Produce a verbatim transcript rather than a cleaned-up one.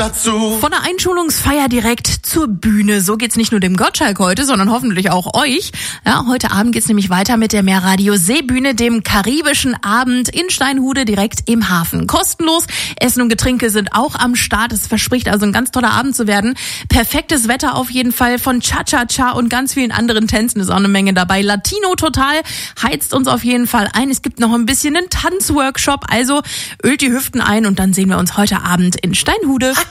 dazu. Von der Einschulungsfeier direkt zur Bühne. So geht's nicht nur dem Gottschalk heute, sondern hoffentlich auch euch. Ja, heute Abend geht's nämlich weiter mit der Meerradio Seebühne, dem karibischen Abend in Steinhude direkt im Hafen. Kostenlos. Essen und Getränke sind auch am Start. Es verspricht also ein ganz toller Abend zu werden. Perfektes Wetter auf jeden Fall. Von Cha-Cha-Cha und ganz vielen anderen Tänzen ist auch eine Menge dabei. Latino total heizt uns auf jeden Fall ein. Es gibt noch ein bisschen einen Tanzworkshop. Also ölt die Hüften ein und dann sehen wir uns heute Abend in Steinhude.